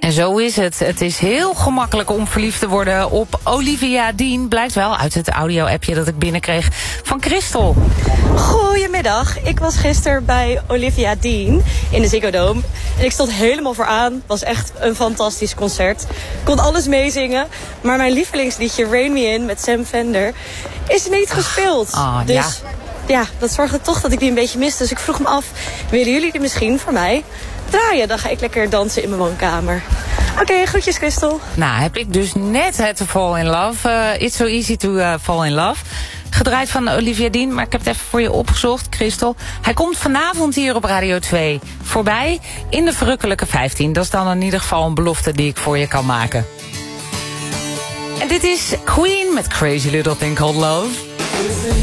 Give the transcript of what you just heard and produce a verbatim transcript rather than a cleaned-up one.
En zo is het. Het is heel gemakkelijk om verliefd te worden op Olivia Dean. Blijkt wel uit het audio-appje dat ik binnenkreeg van Christel. Goedemiddag. Ik was gisteren bij Olivia Dean in de Ziggo Dome. En ik stond helemaal vooraan. Het was echt een fantastisch concert. Ik kon alles meezingen. Maar mijn lievelingsliedje Rain Me In met Sam Fender is niet gespeeld. Oh, dus ja. ja, dat zorgde toch dat ik die een beetje miste. Dus ik vroeg me af, willen jullie die misschien voor mij draaien? Dan ga ik lekker dansen in mijn woonkamer. Oké, okay, groetjes Christel. Nou, heb ik dus net het Fall in Love. Uh, It's So Easy to uh, Fall in Love. Gedraaid van Olivia Dean, maar ik heb het even voor je opgezocht, Christel. Hij komt vanavond hier op Radio twee voorbij in de verrukkelijke vijftien. Dat is dan in ieder geval een belofte die ik voor je kan maken. En dit is Queen met Crazy Little Thing Called Love.